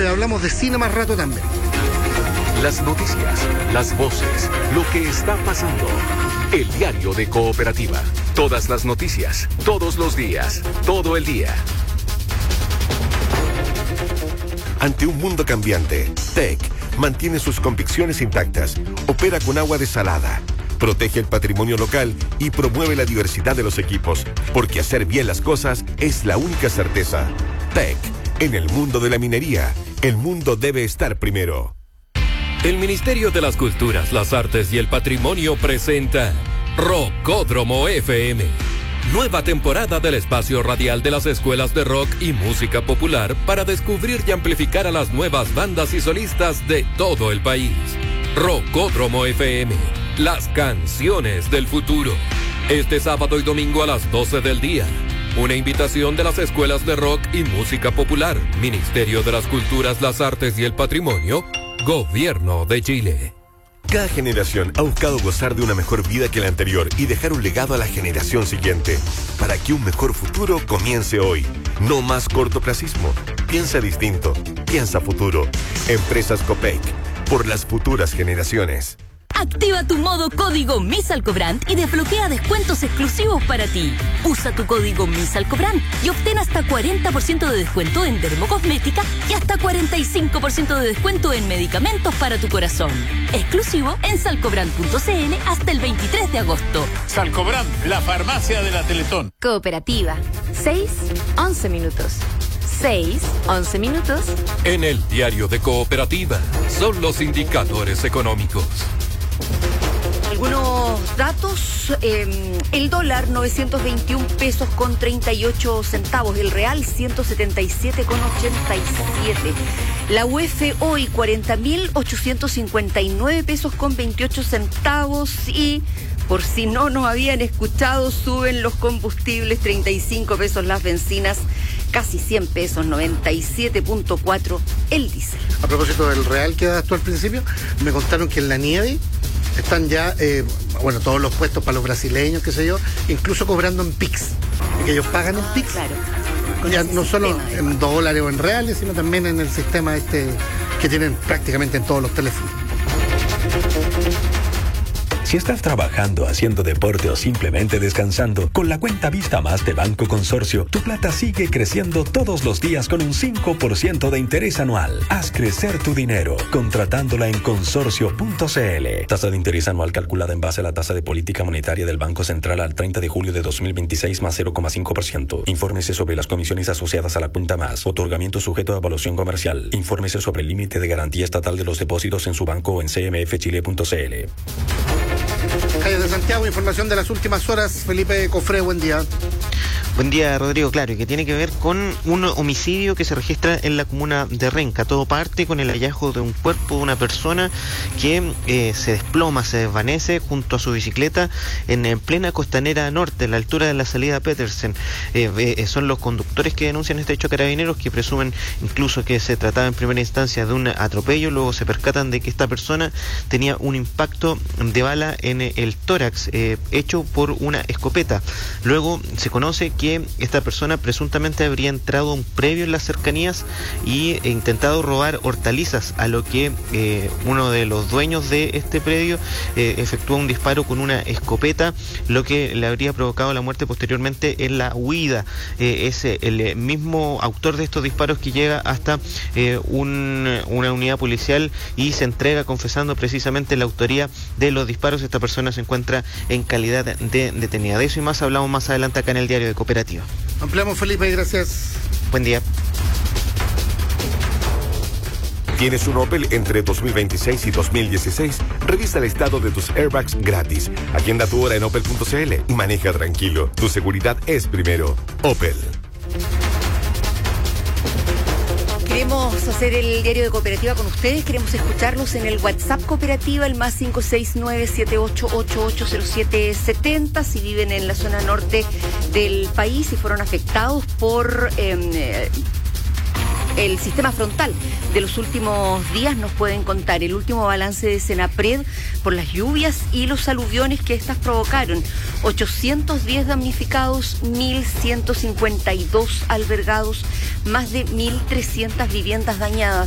hablamos de cine más rato también. Las noticias, las voces, lo que está pasando. El diario de Cooperativa. Todas las noticias, todos los días, todo el día. Ante un mundo cambiante, TEC mantiene sus convicciones intactas, opera con agua desalada, protege el patrimonio local y promueve la diversidad de los equipos, porque hacer bien las cosas es la única certeza. TEC, en el mundo de la minería, el mundo debe estar primero. El Ministerio de las Culturas, las Artes y el Patrimonio presenta Rockódromo FM. Nueva temporada del espacio radial de las escuelas de rock y música popular para descubrir y amplificar a las nuevas bandas y solistas de todo el país. Rockódromo FM, las canciones del futuro. Este sábado y domingo a las 12 del día. Una invitación de las escuelas de rock y música popular, Ministerio de las Culturas, las Artes y el Patrimonio, Gobierno de Chile. Cada generación ha buscado gozar de una mejor vida que la anterior y dejar un legado a la generación siguiente. Para que un mejor futuro comience hoy. No más cortoplacismo. Piensa distinto. Piensa futuro. Empresas Copec. Por las futuras generaciones. Activa tu modo código MISALCOBRAND y desbloquea descuentos exclusivos para ti. Usa tu código MISALCOBRAND y obtén hasta 40% de descuento en dermocosmética y hasta 45% de descuento en medicamentos para tu corazón. Exclusivo en salcobrand.cl hasta el 23 de agosto. Salcobrand, la farmacia de la Teletón. Cooperativa. 6-11 minutos. 6-11 minutos. En el diario de Cooperativa son los indicadores económicos. Algunos datos, el dólar 921 pesos con 38 centavos, el real 177 con 87. La UF hoy 40.859 pesos con 28 centavos y por si no nos habían escuchado, suben los combustibles, 35 pesos las bencinas, casi 100 pesos, 97.4 el diésel. A propósito del real que daste tú al principio, me contaron que en la nieve están ya, todos los puestos para los brasileños, qué sé yo, incluso cobrando en PIX, que ellos pagan en PIX. Claro. Ya no solo en dólares o en reales, sino también en el sistema que tienen prácticamente en todos los teléfonos. Si estás trabajando, haciendo deporte o simplemente descansando, con la cuenta Vista Más de Banco Consorcio, tu plata sigue creciendo todos los días con un 5% de interés anual. Haz crecer tu dinero, contratándola en consorcio.cl. Tasa de interés anual calculada en base a la tasa de política monetaria del Banco Central al 30 de julio de 2026 más 0,5%. Infórmese sobre las comisiones asociadas a la cuenta Más. Otorgamiento sujeto a evaluación comercial. Infórmese sobre el límite de garantía estatal de los depósitos en su banco o en cmfchile.cl. Calle de Santiago, información de las últimas horas. Felipe Cofré, buen día. Buen día, Rodrigo. Claro, y que tiene que ver con un homicidio que se registra en la comuna de Renca. Todo parte con el hallazgo de un cuerpo de una persona que se desploma, se desvanece junto a su bicicleta en plena costanera norte, a la altura de la salida a Petersen. Son los conductores que denuncian este hecho a Carabineros, que presumen incluso que se trataba en primera instancia de un atropello. Luego se percatan de que esta persona tenía un impacto de bala en el tórax, hecho por una escopeta. Luego se conoce que esta persona presuntamente habría entrado a un predio en las cercanías y intentado robar hortalizas, a lo que uno de los dueños de este predio efectuó un disparo con una escopeta, lo que le habría provocado la muerte posteriormente en la huida. Es el mismo autor de estos disparos que llega hasta una unidad policial y se entrega confesando precisamente la autoría de los disparos. Esta persona se encuentra en calidad de detenida. De eso y más hablamos más adelante acá en el diario de Cooperativa. Ampliamos, Felipe, gracias. Buen día. ¿Tienes un Opel entre 2026 y 2016? Revisa el estado de tus airbags gratis. Agenda tu hora en opel.cl y maneja tranquilo. Tu seguridad es primero. Opel. Queremos hacer el diario de Cooperativa con ustedes, queremos escucharlos en el WhatsApp Cooperativa, el más 569-7888-0770, si viven en la zona norte del país y fueron afectados por el sistema frontal de los últimos días. Nos pueden contar el último balance de Senapred por las lluvias y los aluviones que estas provocaron. 810 damnificados, 1.152 albergados, más de 1.300 viviendas dañadas.